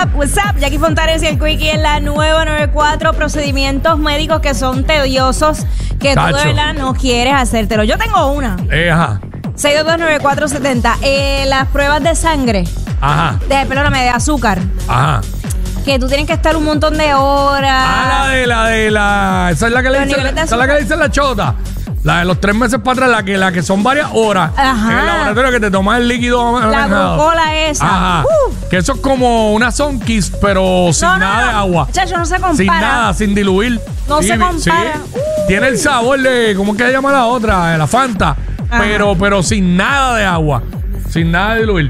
What's up? Jackie Fontanes y el Quickie en la nueva 94. Procedimientos médicos que son tediosos, que tú de verdad no quieres hacértelo. Yo tengo una. Ajá. 6229470. Las pruebas de sangre. Ajá. Perdóname, de azúcar. Ajá. Que tú tienes que estar un montón de horas. Ah, esa es la que le dicen, esa es la que le dicen la chota. La de los 3 meses para atrás, la que son varias horas. Ajá. En el laboratorio que te tomas el líquido. La glucola esa. Ajá. Que eso es como una Sunkist, pero sin nada de agua. Chacho, no se compara. Sin nada, sin diluir. No se compara. Sí. Tiene el sabor de, ¿cómo es que se llama la otra? La Fanta. Pero sin nada de agua. Sin nada de diluir.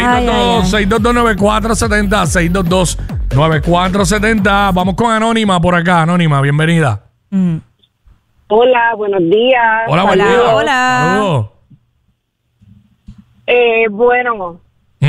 622-9470. 622-9470. Vamos con Anónima por acá. Anónima, bienvenida. Hola, buenos días. Hola, buen día. Hola. Saludos. Bueno,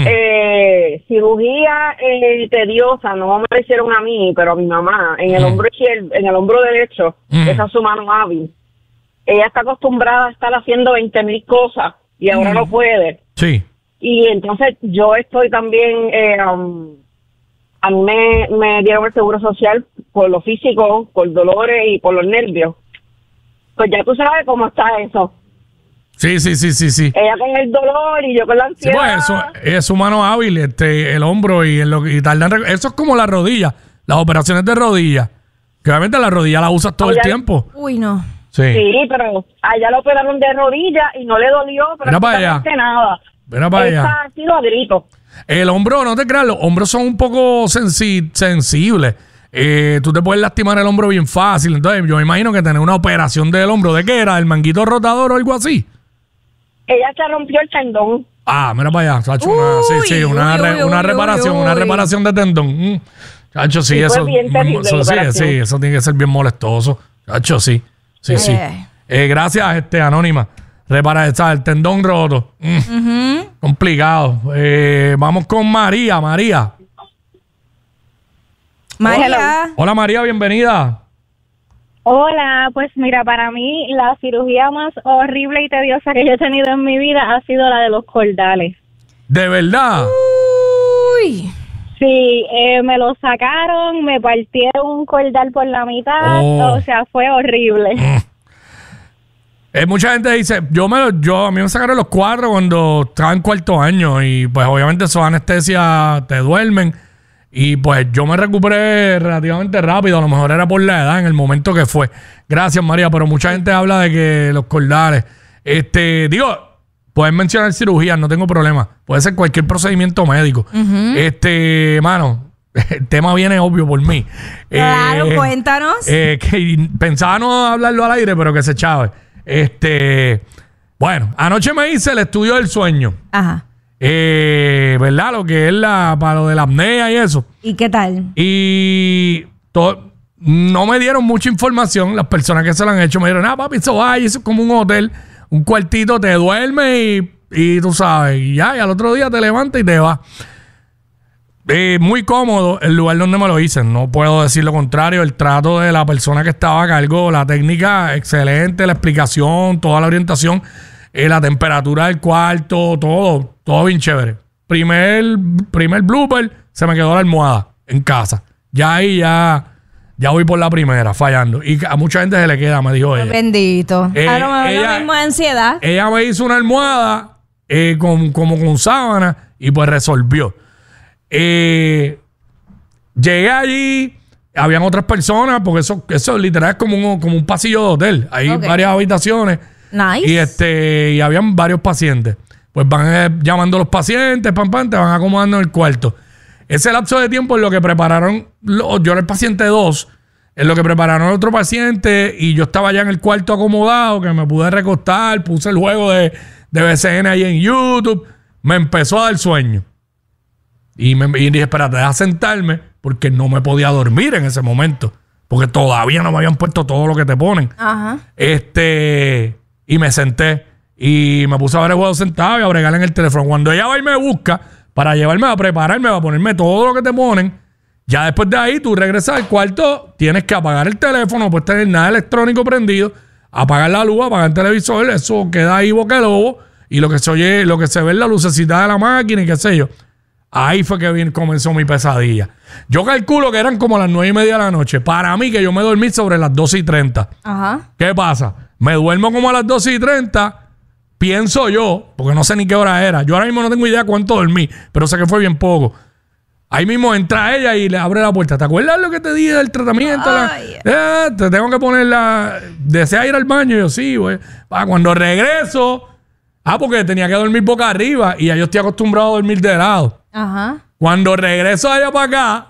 cirugía tediosa, no me la hicieron a mí, pero a mi mamá, en el hombro izquierdo, en el hombro derecho, esa es su mano hábil. Ella está acostumbrada a estar haciendo 20,000 cosas y ahora no puede. Sí. Y entonces yo estoy también, a mí me dieron el seguro social por lo físico, por dolores y por los nervios. Pues ya tú sabes cómo está eso. Sí. Ella con el dolor y yo con la ansiedad. Sí, pues eso es su mano hábil, el hombro y tardan. Eso es como las rodillas, las operaciones de rodillas. Que obviamente la rodilla la usas todo el tiempo. Uy, no. Sí, pero allá la operaron de rodilla y no le dolió, pero no hace nada. Mira para allá. Ha sido a grito. El hombro, no te creas, los hombros son un poco sensibles. Tú te puedes lastimar el hombro bien fácil. Entonces, yo me imagino que tener una operación del hombro, ¿de qué era? ¿El manguito rotador o algo así? Ella se rompió el tendón. Ah, mira para allá, Chacho, una reparación de tendón. Chacho, sí, eso tiene que ser bien molestoso. Chacho, sí. Gracias, Anónima. Repara el tendón roto. Complicado. Vamos con María. María. Hola, María, bienvenida. Hola, pues mira, para mí la cirugía más horrible y tediosa que yo he tenido en mi vida ha sido la de los cordales. ¿De verdad? Uy. Sí, me lo sacaron, me partieron un cordal por la mitad, o sea, fue horrible. Mucha gente dice, a mí me sacaron los 4 cuando estaba en 4º año y pues obviamente esos anestesias te duermen. Y pues yo me recuperé relativamente rápido. A lo mejor era por la edad en el momento que fue. Gracias, María. Pero mucha gente habla de que los cordales. Pueden mencionar cirugías, no tengo problema. Puede ser cualquier procedimiento médico. Mano, el tema viene obvio por mí. Claro, cuéntanos. Que pensaba no hablarlo al aire, pero que se chave. Bueno, anoche me hice el estudio del sueño. Ajá. ¿Verdad? Lo que es para lo de la apnea y eso. ¿Y qué tal? Y no me dieron mucha información. Las personas que se lo han hecho me dijeron, papi, eso es como un hotel, un cuartito, te duermes y tú sabes, y al otro día te levantas y te vas. Muy cómodo el lugar donde me lo hice. No puedo decir lo contrario. El trato de la persona que estaba a cargo, la técnica, excelente, la explicación, toda la orientación. La temperatura del cuarto, todo bien chévere. Primer blooper, se me quedó la almohada en casa. Ya voy por la primera, fallando. Y a mucha gente se le queda, me dijo ella. Bendito. A lo mejor la misma ansiedad. Ella me hizo una almohada como con sábana y pues resolvió. Llegué allí, habían otras personas, porque eso literal es como un pasillo de hotel. Hay varias habitaciones. Nice. Y habían varios pacientes. Pues van llamando a los pacientes, te van acomodando en el cuarto. Ese lapso de tiempo es lo que prepararon, yo era el paciente 2, es lo que prepararon el otro paciente y yo estaba ya en el cuarto acomodado, que me pude recostar, puse el juego de BCN ahí en YouTube, me empezó a dar sueño. Y dije, espérate, deja sentarme, porque no me podía dormir en ese momento, porque todavía no me habían puesto todo lo que te ponen. Ajá. Y me senté y me puse a ver el juego sentado y a bregar en el teléfono. Cuando ella va y me busca para llevarme a prepararme, para ponerme todo lo que te ponen, ya después de ahí tú regresas al cuarto, tienes que apagar el teléfono, no puedes tener nada electrónico prendido, apagar la luz, apagar el televisor, eso queda ahí boca de lobo y lo que se oye, lo que se ve es la lucecita de la máquina y qué sé yo. ahí fue que comenzó mi pesadilla. Yo calculo que eran como las 9:30 de la noche. Para mí, que yo me dormí sobre las 12:30. Ajá. ¿Qué pasa? Me duermo como a las 12:30, pienso yo, porque no sé ni qué hora era. Yo ahora mismo no tengo idea cuánto dormí, pero sé que fue bien poco. Ahí mismo entra ella y le abre la puerta. ¿Te acuerdas lo que te dije del tratamiento? Te tengo que poner la... ¿Desea ir al baño? Y yo, sí, güey. Cuando regreso... porque tenía que dormir boca arriba y ya yo estoy acostumbrado a dormir de lado. Ajá. Cuando regreso allá para acá,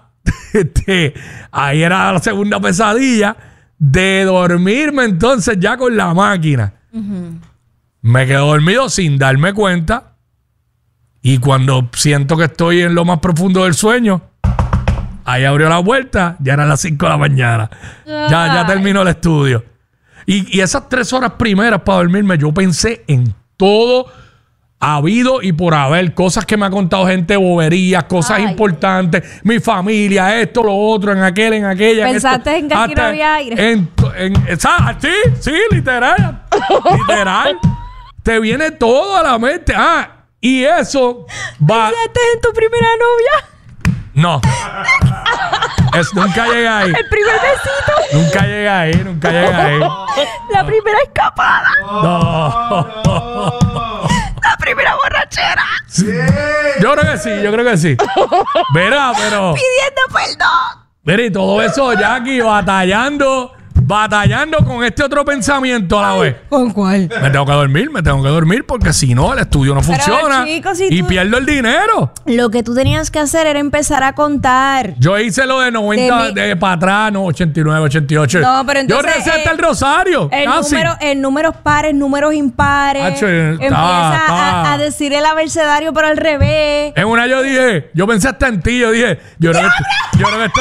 ahí era la segunda pesadilla de dormirme entonces ya con la máquina. Me quedo dormido sin darme cuenta. Y cuando siento que estoy en lo más profundo del sueño, ahí abrió la puerta, ya eran las 5 de la mañana. Ya terminó el estudio. Y esas 3 horas primeras para dormirme, yo pensé en todo habido y por haber. Cosas que me ha contado gente, boberías, cosas importantes, mi familia, esto, lo otro, en aquel, en aquella. ¿Pensaste en que aquí no había aire? Sí, literal. Literal. Te viene todo a la mente. Y eso va... ¿Pensaste en tu primera novia? No. Nunca llegué ahí. El primer besito. Nunca llegué ahí. La primera escapada. No. La primera borrachera. Sí. Yo creo que sí. Verá, pero... Pidiendo perdón. Mira, y todo eso, Jackie, batallando con este otro pensamiento a la vez. ¿Con cuál? Me tengo que dormir porque si no, el estudio no funciona. Chicos, y pierdo el dinero. Lo que tú tenías que hacer era empezar a contar. Yo hice lo de 90 para atrás, 89, 88. No, pero entonces... Yo recé hasta el rosario. En números pares, números impares. Empieza a decir el abecedario pero al revés. En una yo pensé hasta en ti. Yo creo que esto es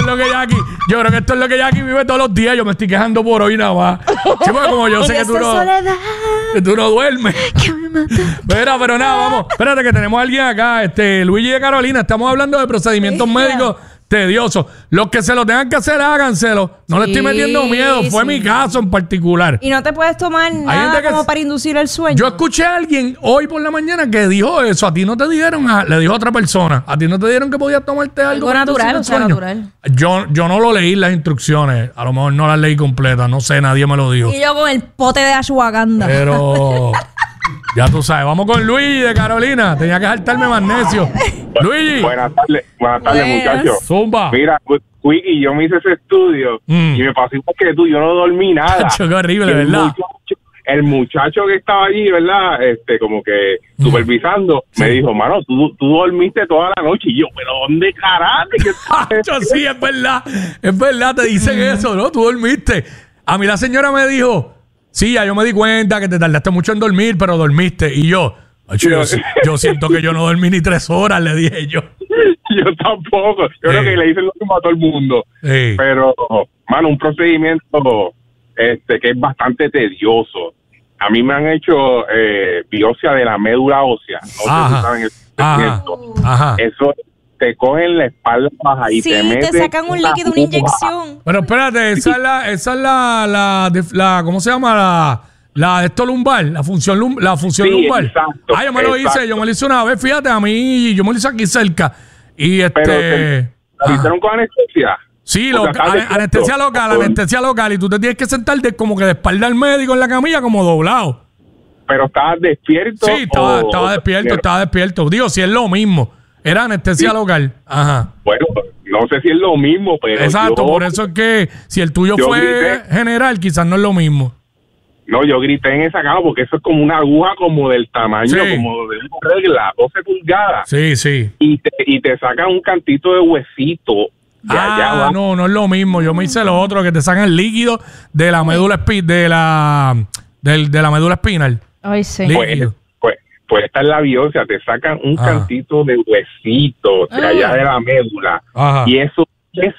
lo que Jackie vive todos los días. Yo me estoy quejando por hoy nada más. Sí, porque como yo sé que tú no duermes. Que me mata. Pero nada, vamos. Espérate que tenemos a alguien acá. Luigi de Carolina. Estamos hablando de procedimientos médicos tediosos. Los que se lo tengan que hacer, háganselo. No le estoy metiendo miedo. Fue mi caso en particular. Y no te puedes tomar nada como para inducir el sueño. Yo escuché a alguien hoy por la mañana que dijo eso. A ti no te dijeron, le dijo a otra persona. A ti no te dijeron que podías tomarte algo natural, o sea, natural. Yo no lo leí las instrucciones. A lo mejor no las leí completas. No sé, nadie me lo dijo. Y yo con el pote de ashwagandha. Pero... ya tú sabes. Vamos con Luigi de Carolina. Tenía que saltarme magnesio. Luigi. Buenas tardes, muchachos. Zumba. Mira, Quickie, yo me hice ese estudio y me pasó igual que tú. Yo no dormí nada. Qué horrible, ¿verdad? El muchacho que estaba allí, ¿verdad? Como que supervisando, me dijo, mano, tú dormiste toda la noche. Y yo, pero ¿dónde carajo? Sí, es verdad, te dicen eso, ¿no? Tú dormiste. A mí la señora me dijo, sí, ya yo me di cuenta que te tardaste mucho en dormir, pero dormiste. Y yo siento que yo no dormí ni 3 horas, le dije yo. Yo tampoco. Yo creo que le hice lo mismo a todo el mundo. Pero, mano, un procedimiento que es bastante tedioso. A mí me han hecho biopsia de la médula ósea. No sé si saben el procedimiento. Eso te cogen la espalda baja y te meten... te sacan un líquido, una inyección. Pero espérate, esa es la ¿cómo se llama? La de esto lumbar, la función lumbar. Exacto, yo me lo hice una vez, fíjate, a mí, yo me lo hice aquí cerca. Y ¿Pero ¿lo hicieron con anestesia? Sí, anestesia local. Y tú te tienes que sentar como que de espalda al médico en la camilla, como doblado. ¿Pero estabas despierto? Sí, estaba despierto. Digo, si es lo mismo. Era anestesia local. Ajá. Bueno, no sé si es lo mismo, pero... Exacto, por eso es que si el tuyo fue general, quizás no es lo mismo. No, yo grité en esa cama porque eso es como una aguja como del tamaño, como de una regla, 12 pulgadas. Sí. Y te sacan un cantito de huesito. No es lo mismo. Yo me hice lo otro, que te sacan el líquido de la médula de la médula espinal. Ay, sí. Pues esta es la biopsia, te sacan un cantito de huesito de allá de la médula. Y eso es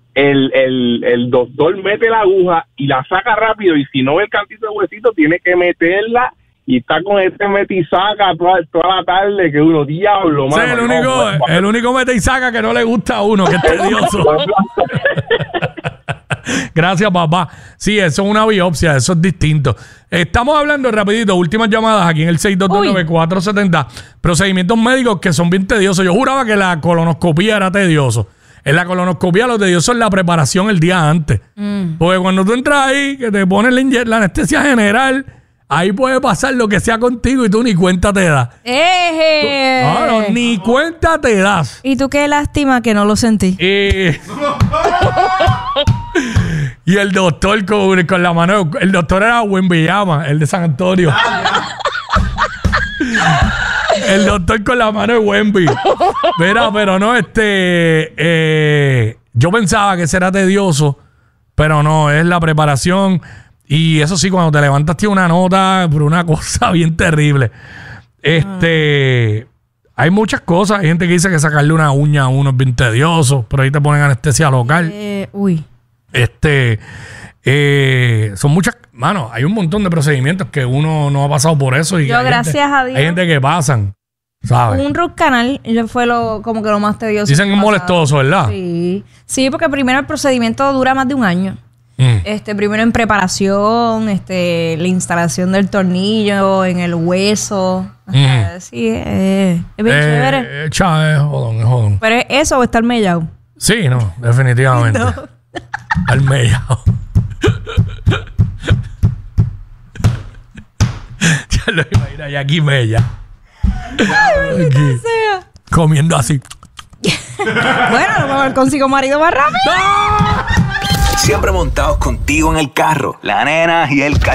el doctor mete la aguja y la saca rápido, y si no ve el cantito de huesito tiene que meterla y está con este mete y saca toda la tarde, que uno, diablo, mano. Sí, el único mete y saca que no le gusta a uno, que es tedioso. Gracias, papá. Sí, eso es una biopsia, eso es distinto. Estamos hablando rapidito, últimas llamadas aquí en el 6229470. Procedimientos médicos que son bien tediosos. Yo juraba que la colonoscopía era tedioso. En la colonoscopía lo tedioso es la preparación el día antes. Porque cuando tú entras ahí, que te ponen la anestesia general, ahí puede pasar lo que sea contigo y tú ni cuenta te das. No, ni cuenta te das. Y tú qué lástima que no lo sentí. Y el doctor con la mano... El doctor era Wemby Llama, el de San Antonio. El doctor con la mano de Wemby. Mira, pero no, yo pensaba que será tedioso, pero no, es la preparación. Y eso sí, cuando te levantas tiene una nota por una cosa bien terrible. Hay muchas cosas. Hay gente que dice que sacarle una uña a uno es bien tedioso, pero ahí te ponen anestesia local. Son muchas, mano, hay un montón de procedimientos que uno no ha pasado por eso y gracias a Dios, hay gente que pasan, ¿sabes? Un root canal fue como que lo más tedioso. Dicen que es molestoso, ¿verdad? Sí, porque primero el procedimiento dura más de un año. Primero en preparación, la instalación del tornillo en el hueso. Sí, es bien chévere. Es jodón. Pero es eso o estar mellado. Sí, no, definitivamente. No. Al mellado. Ya lo imagino ya aquí mella. Ay, aquí, sea. Comiendo así. Bueno, a lo mejor consigo marido más rápido. Siempre montados contigo en el carro, la nena y el